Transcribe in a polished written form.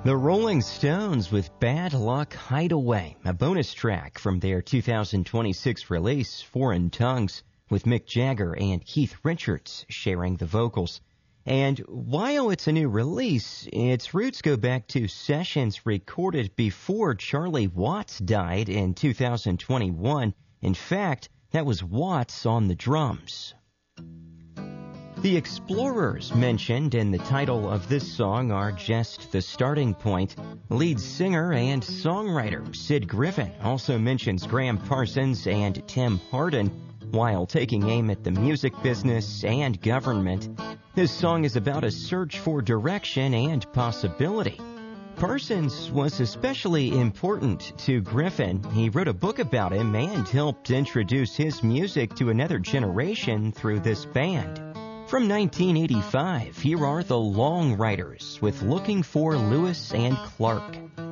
The Rolling Stones with Bad Luck Hideaway, a bonus track from their 2026 release, Foreign Tongues, with Mick Jagger and Keith Richards sharing the vocals. And while it's a new release, its roots go back to sessions recorded before Charlie Watts died in 2021. In fact, that was Watts on the drums. The Explorers mentioned in the title of this song are just the starting point. Lead singer and songwriter Sid Griffin also mentions Graham Parsons and Tim Hardin while taking aim at the music business and government. This song is about a search for direction and possibility. Parsons was especially important to Griffin. He wrote a book about him and helped introduce his music to another generation through this band. From 1985, here are the Long Riders with Looking for Lewis and Clark.